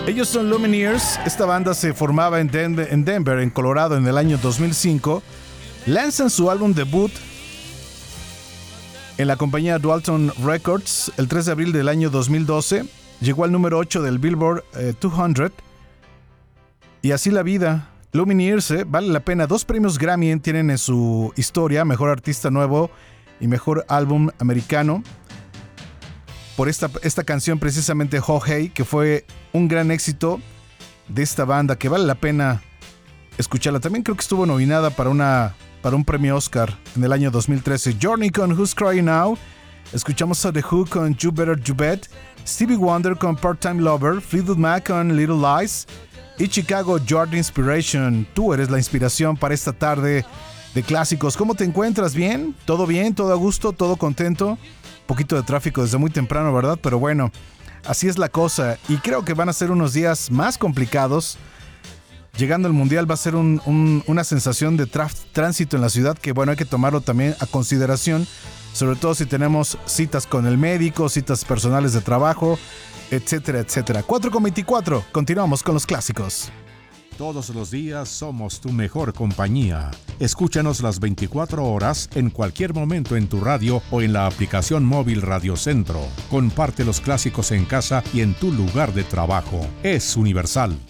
Ellos son Lumineers. Esta banda se formaba en Denver, en Colorado, en el año 2005. Lanzan su álbum debut en la compañía Dalton Records el 3 de abril del año 2012. Llegó al número 8 del Billboard 200. Y así la vida. Lumineers, vale la pena. 2 premios Grammy tienen en su historia: Mejor Artista Nuevo y Mejor Álbum Americano. Por esta canción precisamente, Oh Hey, que fue un gran éxito de esta banda, que vale la pena escucharla. También creo que estuvo nominada para un premio Oscar en el año 2013. Journey con Who's Crying Now. Escuchamos a The Who con You Better You Bet. Stevie Wonder con Part-Time Lover. Fleetwood Mac con Little Lies. Y Chicago You're the Inspiration. Tú eres la inspiración para esta tarde de clásicos. ¿Cómo te encuentras? ¿Bien? ¿Todo bien? ¿Todo a gusto? ¿Todo contento? Un poquito de tráfico desde muy temprano, ¿verdad? Pero bueno, así es la cosa. Y creo que van a ser unos días más complicados. Llegando al Mundial va a ser una sensación de tránsito en la ciudad que, bueno, hay que tomarlo también a consideración, sobre todo si tenemos citas con el médico, citas personales de trabajo, etcétera, etcétera. 4:24, continuamos con los clásicos. Todos los días somos tu mejor compañía. Escúchanos las 24 horas en cualquier momento en tu radio o en la aplicación móvil Radio Centro. Comparte los clásicos en casa y en tu lugar de trabajo. Es Universal.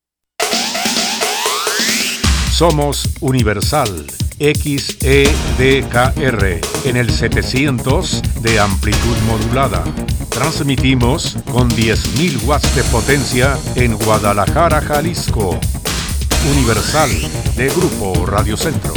Somos Universal XEDKR en el 700 de amplitud modulada. Transmitimos con 10.000 watts de potencia en Guadalajara, Jalisco. Universal de Grupo Radio Centro.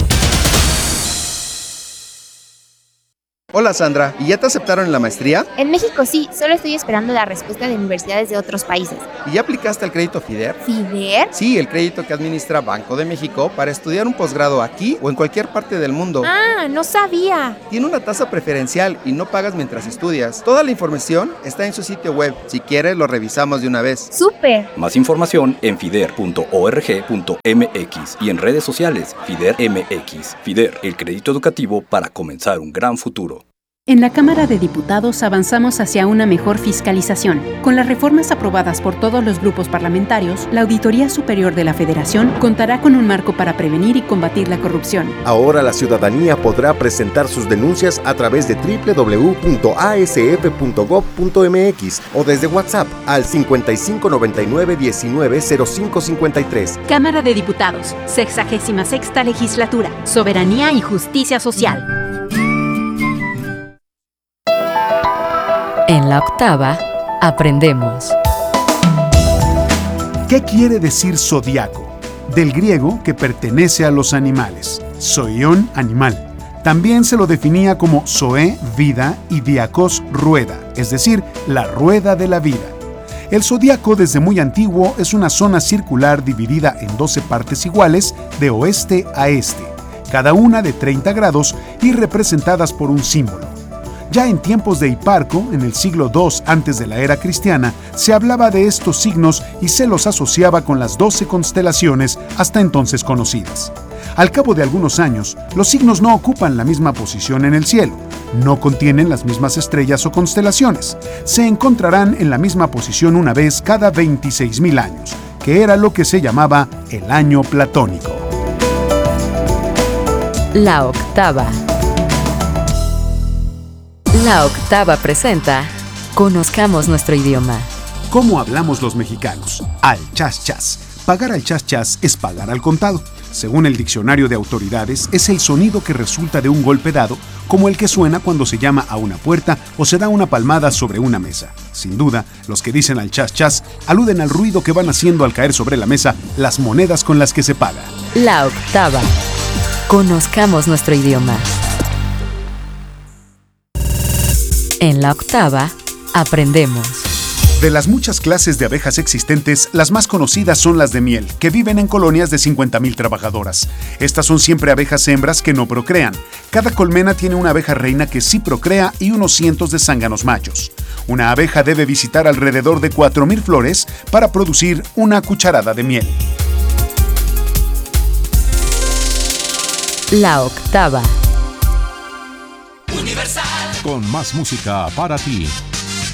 Hola Sandra, ¿y ya te aceptaron en la maestría? En México sí, solo estoy esperando la respuesta de universidades de otros países. ¿Y ya aplicaste al crédito FIDER? ¿FIDER? Sí, el crédito que administra Banco de México para estudiar un posgrado aquí o en cualquier parte del mundo. Ah, no sabía. Tiene una tasa preferencial y no pagas mientras estudias. Toda la información está en su sitio web. Si quieres, lo revisamos de una vez. ¡Súper! Más información en fider.org.mx y en redes sociales FIDER MX. FIDER, el crédito educativo para comenzar un gran futuro. En la Cámara de Diputados avanzamos hacia una mejor fiscalización. Con las reformas aprobadas por todos los grupos parlamentarios, la Auditoría Superior de la Federación contará con un marco para prevenir y combatir la corrupción. Ahora la ciudadanía podrá presentar sus denuncias a través de www.asf.gov.mx o desde WhatsApp al 5599-190553. Cámara de Diputados, 66ª Legislatura, Soberanía y Justicia Social. En la octava, aprendemos. ¿Qué quiere decir zodiaco? Del griego, que pertenece a los animales. Zoion, animal. También se lo definía como zoe, vida, y diakos, rueda, es decir, la rueda de la vida. El zodiaco, desde muy antiguo, es una zona circular dividida en 12 partes iguales de oeste a este, cada una de 30 grados y representadas por un símbolo. Ya en tiempos de Hiparco, en el siglo II antes de la era cristiana, se hablaba de estos signos y se los asociaba con las 12 constelaciones hasta entonces conocidas. Al cabo de algunos años, los signos no ocupan la misma posición en el cielo, no contienen las mismas estrellas o constelaciones, se encontrarán en la misma posición una vez cada 26.000 años, que era lo que se llamaba el año platónico. La octava. La octava presenta Conozcamos nuestro idioma. ¿Cómo hablamos los mexicanos? Al chas chas. Pagar al chas chas es pagar al contado. Según el diccionario de autoridades, es el sonido que resulta de un golpe dado, como el que suena cuando se llama a una puerta o se da una palmada sobre una mesa. Sin duda, los que dicen al chas chas aluden al ruido que van haciendo al caer sobre la mesa las monedas con las que se paga. La octava. Conozcamos nuestro idioma. En la octava, aprendemos. De las muchas clases de abejas existentes, las más conocidas son las de miel, que viven en colonias de 50.000 trabajadoras. Estas son siempre abejas hembras que no procrean. Cada colmena tiene una abeja reina que sí procrea y unos cientos de zánganos machos. Una abeja debe visitar alrededor de 4.000 flores para producir una cucharada de miel. La octava. Con más música para ti.